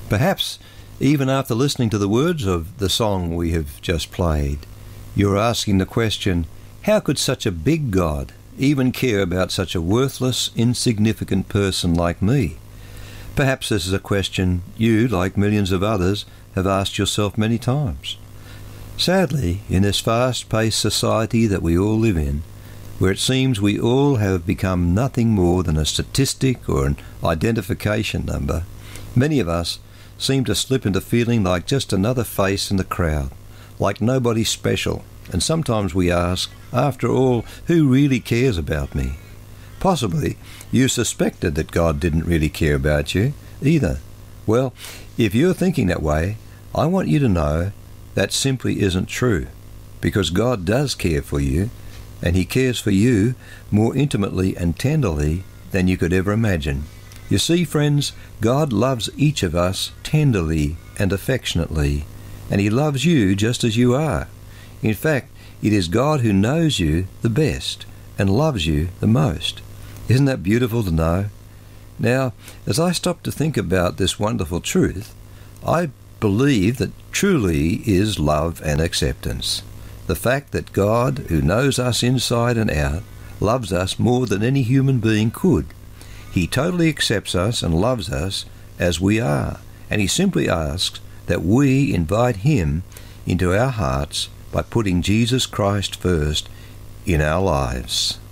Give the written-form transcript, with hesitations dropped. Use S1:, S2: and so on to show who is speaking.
S1: Perhaps, even after listening to the words of the song we have just played, you're asking the question, how could such a big God even care about such a worthless, insignificant person like me? Perhaps this is a question you, like millions of others, have asked yourself many times. Sadly, in this fast-paced society that we all live in, where it seems we all have become nothing more than a statistic or an identification number, many of us seem to slip into feeling like just another face in the crowd, like nobody special, and sometimes we ask, after all, who really cares about me? Possibly you suspected that God didn't really care about you either. Well, if you're thinking that way, I want you to know that simply isn't true, because God does care for you, and He cares for you more intimately and tenderly than you could ever imagine. You see, friends, God loves each of us tenderly and affectionately, and He loves you just as you are. In fact, it is God who knows you the best and loves you the most. Isn't that beautiful to know? Now, as I stop to think about this wonderful truth, I believe that truly is love and acceptance. The fact that God, who knows us inside and out, loves us more than any human being could. He totally accepts us and loves us as we are, and He simply asks that we invite Him into our hearts by putting Jesus Christ first in our lives.